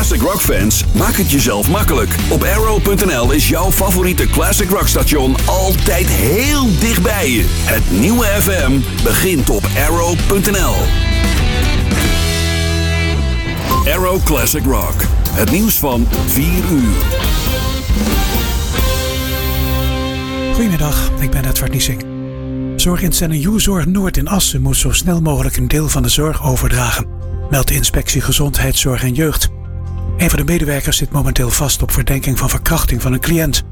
classic rock fans, maak het jezelf makkelijk. Op Arrow.nl is jouw favoriete classic rock station altijd heel dichtbij je. Het nieuwe FM begint op Arrow.nl. Arrow Classic Rock. Het nieuws van 4 uur. Goedemiddag, ik ben Edward Niesing. Zorginstelling U-Zorg Noord in Assen moet zo snel mogelijk een deel van de zorg overdragen, meldt de Inspectie Gezondheidszorg en Jeugd. Een van de medewerkers zit momenteel vast op verdenking van verkrachting van een cliënt.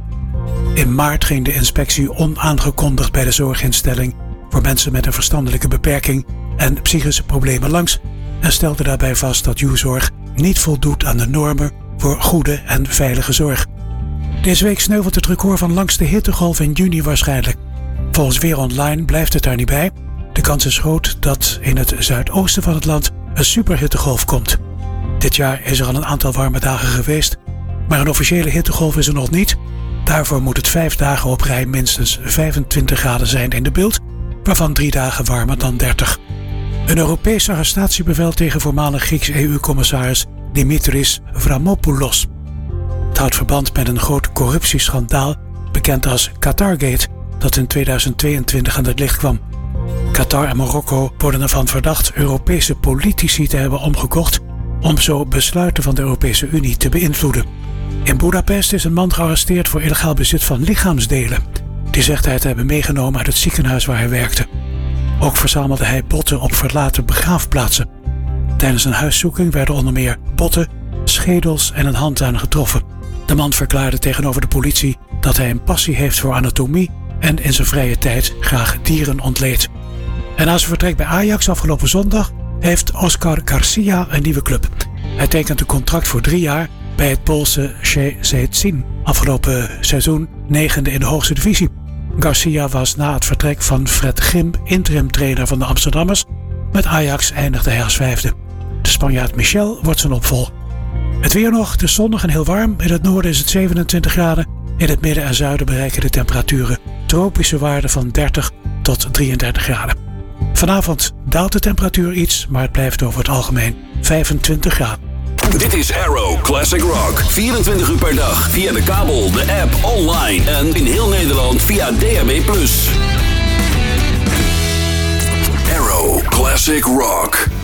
In maart ging de inspectie onaangekondigd bij de zorginstelling voor mensen met een verstandelijke beperking en psychische problemen langs en stelde daarbij vast dat U-Zorg niet voldoet aan de normen voor goede en veilige zorg. Deze week sneuvelt het record van langste hittegolf in juni waarschijnlijk. Volgens Weer Online blijft het daar niet bij. De kans is groot dat in het zuidoosten van het land een superhittegolf komt. Dit jaar is er al een aantal warme dagen geweest, maar een officiële hittegolf is er nog niet. Daarvoor moet het 5 dagen op rij minstens 25 graden zijn in de Bilt, waarvan 3 dagen warmer dan 30. Een Europees arrestatiebevel tegen voormalig Grieks EU-commissaris Dimitris Avramopoulos. Het houdt verband met een groot corruptieschandaal, bekend als Qatargate, dat in 2022 aan het licht kwam. Qatar en Marokko worden ervan verdacht Europese politici te hebben omgekocht om zo besluiten van de Europese Unie te beïnvloeden. In Budapest is een man gearresteerd voor illegaal bezit van lichaamsdelen. Die zegt hij te hebben meegenomen uit het ziekenhuis waar hij werkte. Ook verzamelde hij botten op verlaten begraafplaatsen. Tijdens een huiszoeking werden onder meer botten, schedels en een hand aangetroffen. De man verklaarde tegenover de politie dat hij een passie heeft voor anatomie en in zijn vrije tijd graag dieren ontleedt. En na zijn vertrek bij Ajax afgelopen zondag heeft Oscar Garcia een nieuwe club. Hij tekent een contract voor 3 jaar bij het Poolse Szczecin. Afgelopen seizoen 9e in de hoogste divisie. Garcia was na het vertrek van Fred Grim interim trainer van de Amsterdammers. Met Ajax eindigde hij als 5e. De Spanjaard Michel wordt zijn opvolger. Het weer nog, het is zonnig en heel warm. In het noorden is het 27 graden. In het midden en zuiden bereiken de temperaturen tropische waarden van 30 tot 33 graden. Vanavond daalt de temperatuur iets, maar het blijft over het algemeen 25 graden. Dit is Arrow Classic Rock. 24 uur per dag via de kabel, de app, online en in heel Nederland via DAB+. Arrow Classic Rock.